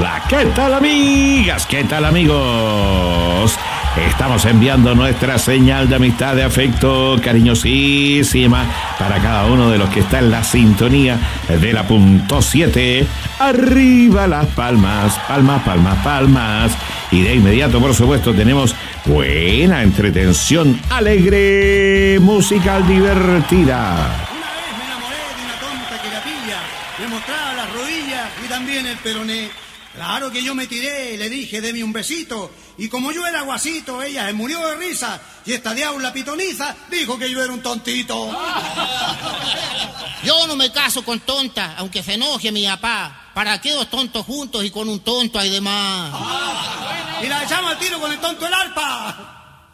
Hola, ¿qué tal amigas? ¿Qué tal amigos? Estamos enviando nuestra señal de amistad, de afecto cariñosísima para cada uno de los que está en la sintonía de la punto 7. Arriba las palmas, palmas, palmas, palmas. Y de inmediato, por supuesto, tenemos buena entretención, alegre, musical, divertida. Una vez me enamoré de una tonta que la pilla, me mostraba las rodillas y también el peroné. Claro que yo me tiré y le dije, deme un besito. Y como yo era guasito, ella se murió de risa. Y esta diabla pitoniza dijo que yo era un tontito. Yo no me caso con tonta, aunque se enoje mi papá. ¿Para qué dos tontos juntos y con un tonto hay de más? Y la echamos al tiro con el tonto el arpa.